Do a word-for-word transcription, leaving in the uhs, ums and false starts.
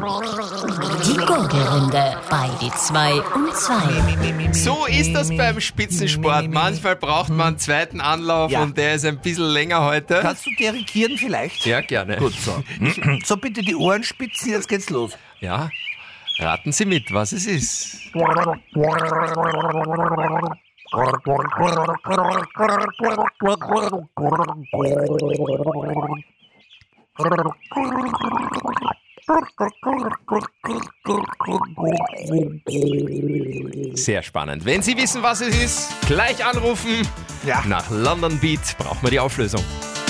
Die Gurgelrunde bei die zwei und zwei. So ist das beim Spitzensport. Manchmal braucht man einen zweiten Anlauf Ja. und der ist ein bisschen länger heute. Kannst du dirigieren vielleicht? Ja, gerne. Gut, so. So, bitte die Ohren spitzen, jetzt geht's los. Ja, raten Sie mit, was es ist. Sehr spannend. Wenn Sie wissen, was es ist, gleich anrufen. Ja. Nach London Beat brauchen wir die Auflösung.